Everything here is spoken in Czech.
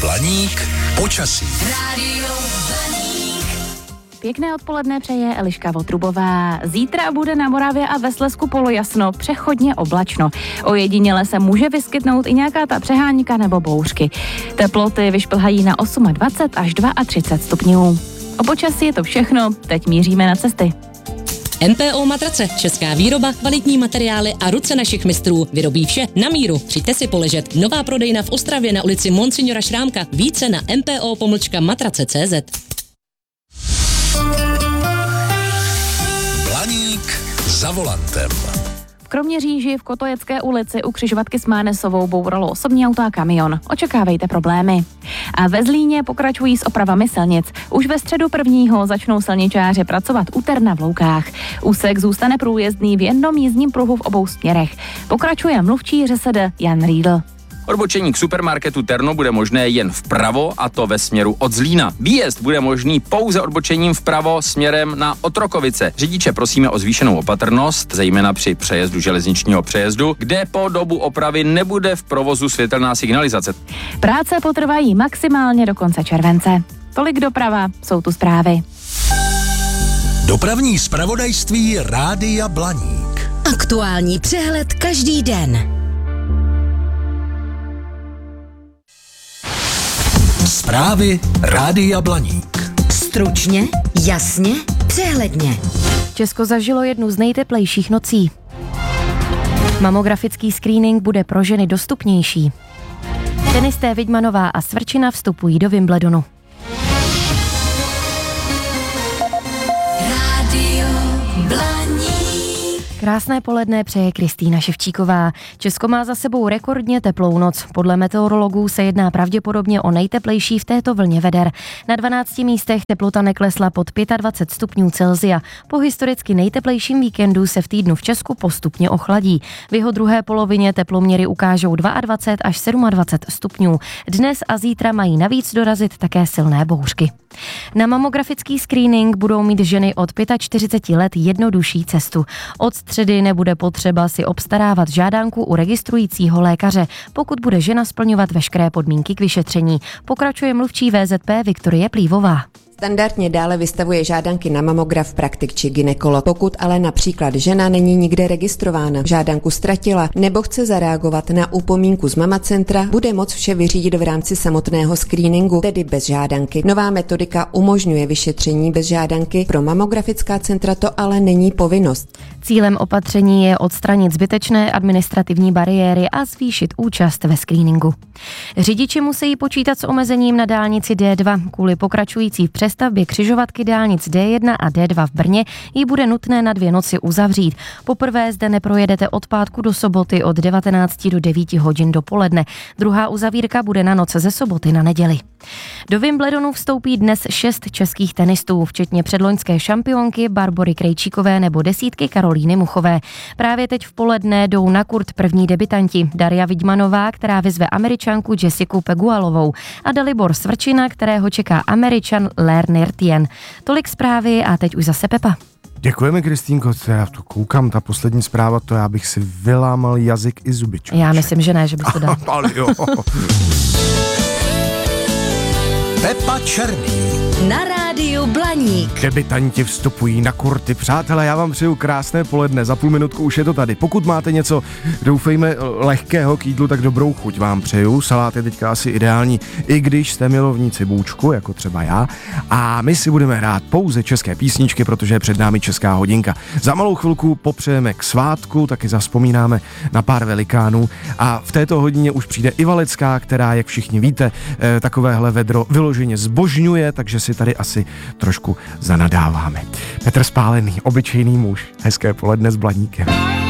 Blaník počasí. Pěkné odpoledne přeje Eliška Votrubová. Zítra bude na Moravě a ve Slezsku polojasno, přechodně oblačno. Ojediněle se může vyskytnout i nějaká ta přehánka nebo bouřky. Teploty vyšplhají na 28 až 32 stupňů. O počasí je to všechno, teď míříme na cesty. MPO Matrace, česká výroba, kvalitní materiály a ruce našich mistrů. Vyrobí vše na míru. Přijďte si poležet. Nová prodejna v Ostravě na ulici Monsignora Šrámka. Více na mpo-matrace.cz. Blaník za volantem. V Kroměříži v Kotojecké ulici u křižovatky s Mánesovou bouralo osobní auto a kamion. Očekávejte problémy. A ve Zlíně pokračují s opravami silnic. Už ve středu 1. začnou silničáři pracovat u Terna v Loukách. Úsek zůstane průjezdný v jednom jízdním pruhu v obou směrech. Pokračuje mluvčí ŘSD Jan Riedl. Odbočení k supermarketu Terno bude možné jen vpravo, a to ve směru od Zlína. Výjezd bude možný pouze odbočením vpravo směrem na Otrokovice. Řidiče prosíme o zvýšenou opatrnost, zejména při přejezdu železničního přejezdu, kde po dobu opravy nebude v provozu světelná signalizace. Práce potrvají maximálně do konce července. Tolik doprava, jsou tu zprávy. Dopravní zpravodajství Rádia Blaník. Aktuální přehled každý den. Zprávy Rádia Blaník. Stručně, jasně, přehledně. Česko zažilo jednu z nejteplejších nocí. Mamografický screening bude pro ženy dostupnější. Tenisté Vidmanová a Svrčina vstupují do Wimbledonu. Krásné poledne přeje Kristýna Ševčíková. Česko má za sebou rekordně teplou noc. Podle meteorologů se jedná pravděpodobně o nejteplejší v této vlně veder. Na 12 místech teplota neklesla pod 25 stupňů Celsia. Po historicky nejteplejším víkendu se v týdnu v Česku postupně ochladí. V jeho druhé polovině teploměry ukážou 22 až 27 stupňů. Dnes a zítra mají navíc dorazit také silné bouřky. Na mamografický screening budou mít ženy od 45 let jednodušší cestu. Od středy nebude potřeba si obstarávat žádanku u registrujícího lékaře, pokud bude žena splňovat veškeré podmínky k vyšetření. Pokračuje mluvčí VZP Viktorie Plívová. Standardně dále vystavuje žádanky na mamograf praktik či gynekolog. Pokud ale například žena není nikde registrována, žádanku ztratila nebo chce zareagovat na upomínku z mamacentra, bude moct vše vyřídit v rámci samotného screeningu, tedy bez žádanky. Nová metodika umožňuje vyšetření bez žádanky, pro mamografická centra to ale není povinnost. Cílem opatření je odstranit zbytečné administrativní bariéry a zvýšit účast ve screeningu. Řidiči musí počítat s omezením na dálnici D2. Kvůli pokračující přestavbě křižovatky dálnic D1 a D2 v Brně ji bude nutné na 2 noci uzavřít. Poprvé zde neprojedete od pátku do soboty od 19 do 9 hodin dopoledne. Druhá uzavírka bude na noc ze soboty na neděli. Do Wimbledonu vstoupí dnes 6 českých tenistů, včetně předloňské šampionky Barbory Krejčíkové nebo desítky Karolíny Muchové. Právě teď v poledne jdou na kurt první debutanti Darja Vidmanová, která vyzve Američanku Jessiku Pegualovou, a Dalibor Svrčina, kterého čeká Američan Lerner Tien. Tolik zprávy a teď už zase Pepa. Děkujeme, Kristýnko, já to koukám, ta poslední zpráva, to já bych si vylámal jazyk i zuby. Já myslím, že ne, že bys to dal. Ale jo. Pepa Černý. Na rádiu Blaník. Debutanti vstupují na kurty. Přátelé, já vám přeju krásné poledne, za půl minutku už je to tady. Pokud máte něco, doufejme, lehkého k jídlu, tak dobrou chuť vám přeju. Salát je teďka asi ideální, i když jste milovníci bůčku, jako třeba já. A my si budeme hrát pouze české písničky, protože je před námi Česká hodinka. Za malou chvilku popřejeme k svátku, taky zavzpomínáme na pár velikánů. A v této hodině už přijde Ivalecká, která, jak všichni víte, takovéhle vedro vyloženě zbožňuje, takže si tady asi trošku zanadáváme. Petr Spálený, obyčejný muž. Hezké poledne s Blaníkem.